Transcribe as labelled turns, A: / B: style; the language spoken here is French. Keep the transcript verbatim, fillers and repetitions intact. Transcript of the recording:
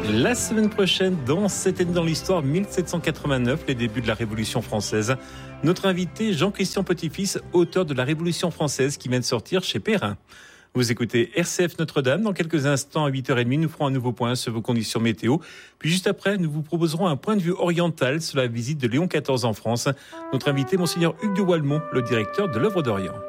A: La semaine prochaine, dans Cette année dans l'histoire, mille sept cent quatre-vingt-neuf, les débuts de la Révolution française. Notre invité, Jean-Christian Petit-Fils, auteur de La Révolution française, qui vient de sortir chez Perrin. Vous écoutez R C F Notre-Dame. Dans quelques instants, à huit heures trente, nous ferons un nouveau point sur vos conditions météo. Puis juste après, nous vous proposerons un point de vue oriental sur la visite de Léon quatorze en France. Notre invité, Monseigneur Hugues de Walmont, le directeur de l'Œuvre d'Orient.